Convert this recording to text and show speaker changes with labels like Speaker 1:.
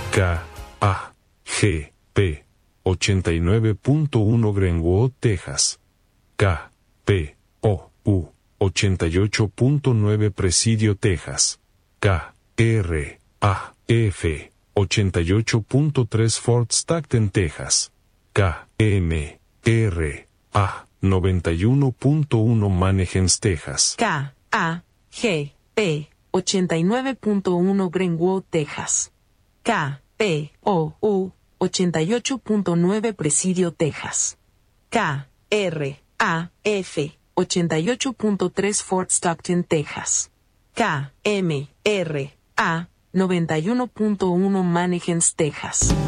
Speaker 1: K, A, G, P, 89.1 Greenwood, Texas. K, P, O, U, 88.9 Presidio, Texas. K, R, A, F, 88.3 Fort Stockton, Texas. K, M, R, A, 91.1 Mannheim, Texas.
Speaker 2: K, A, G, P, 89.1 Greenwood, Texas. K, P, O, U, 88.9 Presidio, Texas. K, R, A, F, 88.3 Fort Stockton, Texas. K, M, R, A, 91.1 Mannheim, Texas.